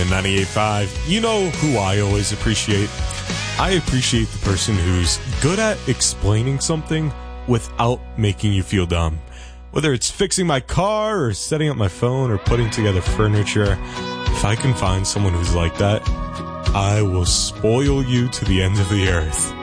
98.5. You know who I always appreciate? I appreciate the person who's good at explaining something without making you feel dumb. Whether it's fixing my car or setting up my phone or putting together furniture, if I can find someone who's like that, I will spoil you to the end of the earth.